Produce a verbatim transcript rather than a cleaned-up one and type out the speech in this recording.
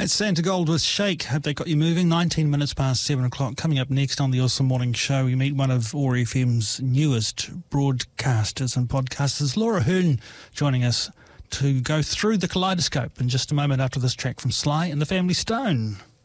That's Santa Gold with Shake. Hope they got you moving. nineteen minutes past seven o'clock. Coming up next on the Awesome Morning Show, we meet one of O A R F M's newest broadcasters and podcasters, Laura Hearn, joining us to go through the kaleidoscope in just a moment after this track from Sly and the Family Stone.